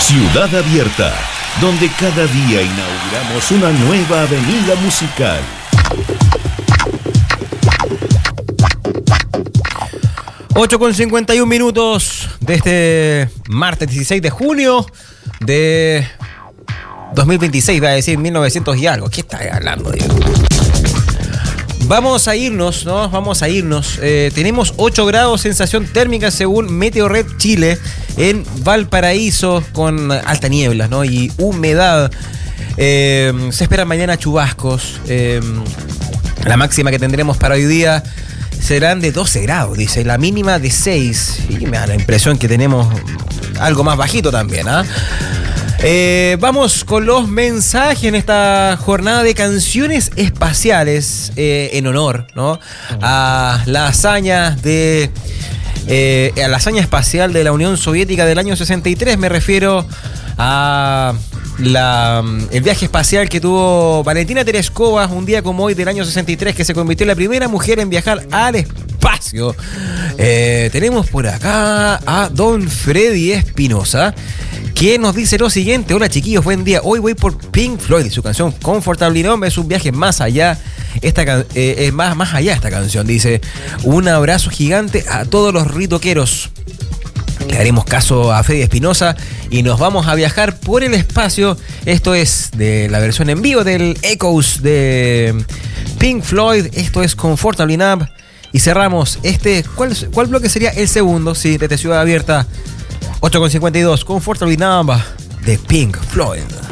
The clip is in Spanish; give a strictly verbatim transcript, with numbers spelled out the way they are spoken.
Ciudad Abierta, donde cada día inauguramos una nueva avenida musical. ocho con cincuenta y un minutos de este martes dieciséis de junio de dos mil veintiséis, va a decir mil novecientos y algo. ¿Qué está hablando, Diego? Vamos a irnos, ¿no? Vamos a irnos. Eh, tenemos ocho grados sensación térmica según Meteorred Chile en Valparaíso con alta niebla, ¿no? Y humedad. Eh, se esperan mañana chubascos. Eh, la máxima que tendremos para hoy día serán de doce grados, dice. La mínima de seis. Y me da la impresión que tenemos algo más bajito también, ¿ah? ¿eh? Eh, vamos con los mensajes en esta jornada de canciones espaciales eh, en honor, ¿no? A la hazaña de eh, a la hazaña espacial de la Unión Soviética del año sesenta y tres. Me refiero a la, el viaje espacial que tuvo Valentina Tereshkova un día como hoy del año sesenta y tres, que se convirtió en la primera mujer en viajar al espacio. Eh, tenemos por acá a don Freddy Espinosa, que nos dice lo siguiente: hola chiquillos, buen día. Hoy voy por Pink Floyd y su canción Comfortably Numb. Es un viaje más allá. Esta eh, es más, más allá esta canción. Dice: un abrazo gigante a todos los ritoqueros. Le haremos caso a Freddy Espinosa y nos vamos a viajar por el espacio. Esto es de la versión en vivo del Echoes de Pink Floyd. Esto es Comfortably Numb. Y cerramos este. ¿Cuál, cuál bloque sería el segundo? Sí, desde Ciudad Abierta. ocho con cincuenta y dos, Comfortably Numb de Pink Floyd.